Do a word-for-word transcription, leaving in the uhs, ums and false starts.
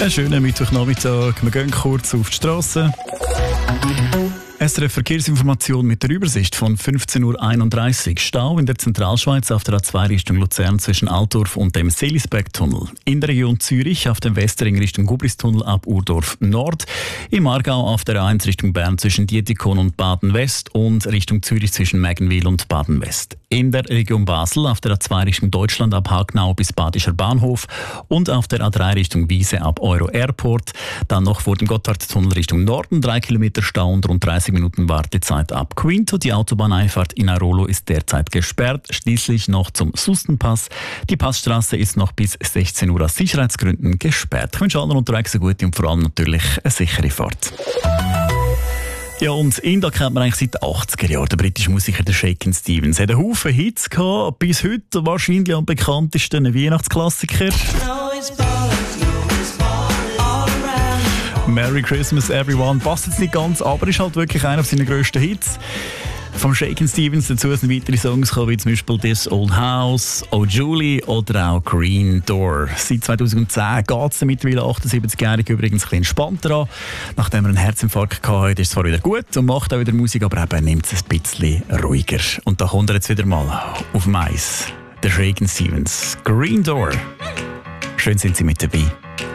Einen schönen Mittwochnachmittag. Wir gehen kurz auf die Straße. S R F Verkehrsinformation mit der Übersicht von fünfzehn Uhr einunddreißig. Stau in der Zentralschweiz auf der A zwei Richtung Luzern zwischen Altdorf und dem Seelisberg-Tunnel. In der Region Zürich auf dem Westring Richtung Gubristunnel ab Urdorf Nord. Im Aargau auf der A eins Richtung Bern zwischen Dietikon und Baden-West und Richtung Zürich zwischen Mägenwil und Baden-West. In der Region Basel auf der A zwei Richtung Deutschland ab Hagnau bis Badischer Bahnhof und auf der A drei Richtung Wiese ab Euro Airport. Dann noch vor dem Gotthardtunnel Richtung Norden drei Kilometer Stau und rund dreißig Minuten Wartezeit ab Quinto. Die Autobahneinfahrt in Airolo ist derzeit gesperrt. Schließlich noch zum Sustenpass. Die Passstraße ist noch bis sechzehn Uhr aus Sicherheitsgründen gesperrt. Ich wünsche allen unterwegs eine gute und vor allem natürlich eine sichere Fahrt. Ja, und ihn da kennt man eigentlich seit den achtziger Jahren. Der britische Musiker der Shakin' Stevens hat einen Haufen Hits gehabt. Bis heute wahrscheinlich am bekanntesten ein Weihnachtsklassiker. Merry Christmas Everyone. Passt jetzt nicht ganz, aber ist halt wirklich einer seiner grössten Hits. Vom Shakin' Stevens dazu sind weitere Songs gekommen, wie zum Beispiel This Old House, Oh Julie oder auch Green Door. Seit zweitausendzehn geht es mittlerweile achtundsiebzigjährig übrigens ein bisschen entspannter an. Nachdem er einen Herzinfarkt hatte, ist es zwar wieder gut und macht auch wieder Musik, aber eben nimmt es ein bisschen ruhiger. Und da kommt er jetzt wieder mal auf Mais. Der Shakin' Stevens, Green Door. Schön sind Sie mit dabei.